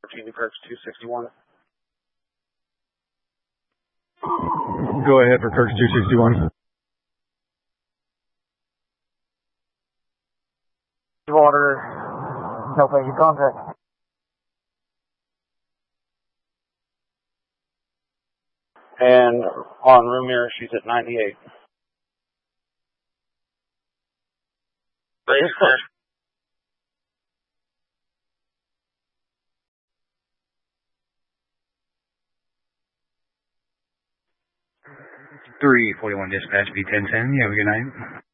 Virginia Kirk's 261. Go ahead for Kirk's 261. Water, no fake contact. And on room mirror, she's at 98. Base clear. .341 dispatch, B1010. You have a good night.